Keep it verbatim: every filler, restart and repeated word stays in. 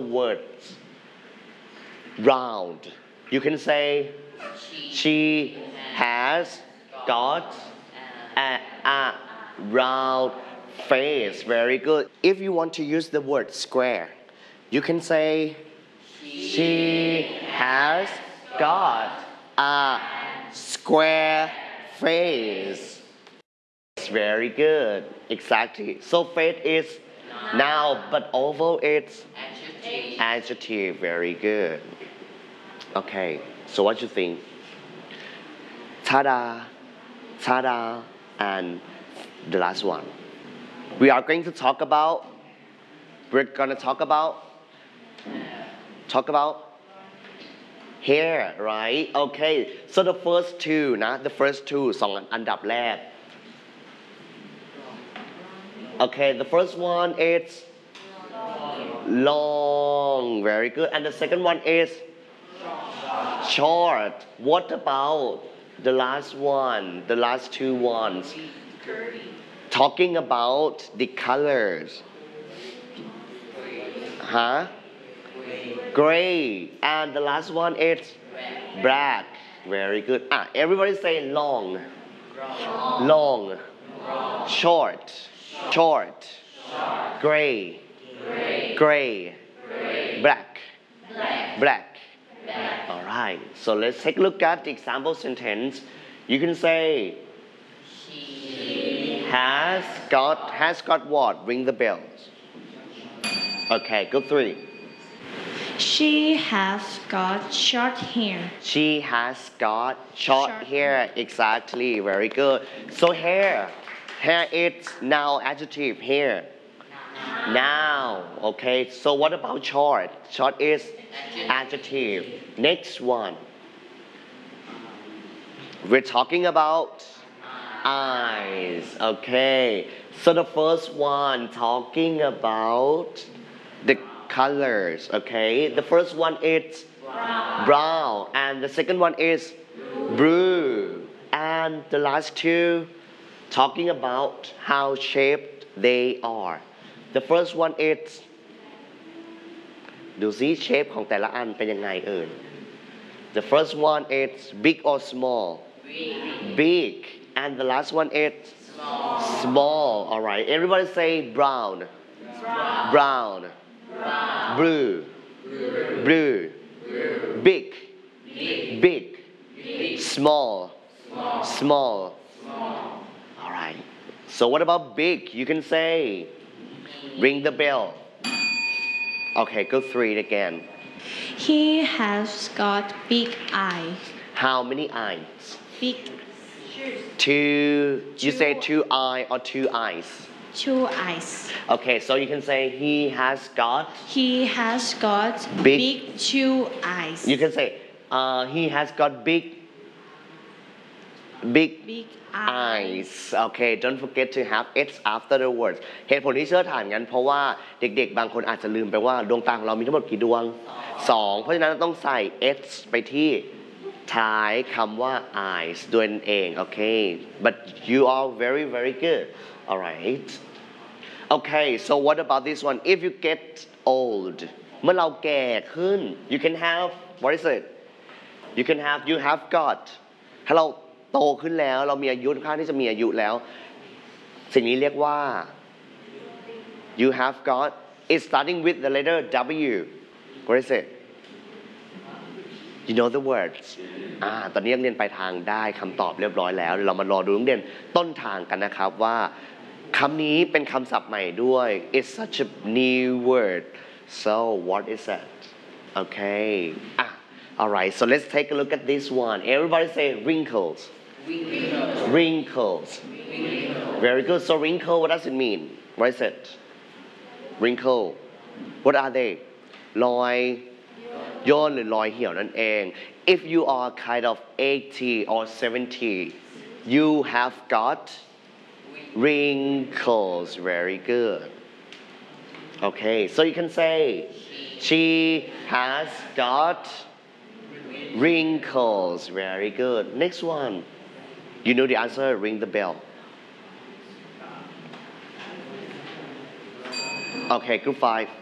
word round. You can say she has got a, a round face. Very good. If you want to use the word square, you can say she has got a square face. Very good. Exactly. So face is noun, but oval is adjective. Very good. Okay. So what you think? Ta-da, ta-da, and the last one. We are going to talk about. We're gonna talk about. Talk about hair, right? Okay. So the first two นะ the first two สองอันดับแรก Okay, the first one is long. Very good. And the second one is short. What about the last one? The last two ones. Talking about the colors. Huh? Gray. And the last one is black. Very good. Ah, everybody say long. Long. Short. Short. Gray. Gray. Black. Black. All right. So let's take a look at the example sentence. You can say has got has got what? Ring the bells. Okay, go three. She has got short hair. She has got short, Short hair. Exactly. Very good. So hair. Hair is now adjective. Hair. Now. Okay. So what about short? Short is adjective. Next one. We're talking about eyes. Okay. So the first one talking about the colors. Okay. The first one is brown. brown. And the second one is blue. And the last two talking about how shaped they are. The first one is ดูซิ shape ของแต่ละอันเป็นยังไงเอ่ย The first one is big or small big and the last one is small, small. All right, everybody say brown brown, brown. brown. Blue. Blue. Blue. Blue. Big. Big. Big. Big. Small. Small. Small. Small. All right. So what about big? You can say ring the bell. Okay, go through it again. He has got big eyes. How many eyes? Big. Two. You say two eye or two eyes? Two eyes. Okay, so you can say he has got. He has got Big. big two eyes. You can say uh, he has got big. Big. Big eyes. Okay, don't forget to have s after the words. เหตุผลที่เชื่อถามงั้นเพราะว่าเด็กๆบางคนอาจจะลืมไปว่าดวงตาของเรามีทั้งหมดกี่ดวงสองเพราะฉะนั้นต้องใส่ s ไปที่ท้ายคำว่า eyes ด้วยนั่นเอง Okay, but you are very very good. Alright. Okay, so what about this one? If you get old เมื่อเราแก่ขึ้น you can have what is it? You can have you have got ถ้าเราโตขึ้นแล้วเรามีอายุค่อนข้างที่จะมีอายุแล้วสิ่งนี้เรียกว่า you have got it's starting with the letter W. What is it? You know the words อ่าตอนนี้นักเรียนไปทางได้คำตอบเรียบร้อยแล้วเรามารอดูนักเรียนต้นทางกันนะครับว่าคำนี้เป็นคำศัพท์ใหม่ด้วย it's such a new word so what is that? Okay อ่ะ alright so let's take a look at this one everybody say wrinkles Wrinkles. Wrinkles. Very good. So wrinkle, what does it mean? What is it? Wrinkle. What are they? รอยย่นหรือรอยเหี่ยวนั่นเอง If you are kind of eighty or seventy, you have got wrinkles. Very good. Okay, so you can say she has got wrinkles. Very good. Next one. You know the answer, ring the bell. Okay, group five.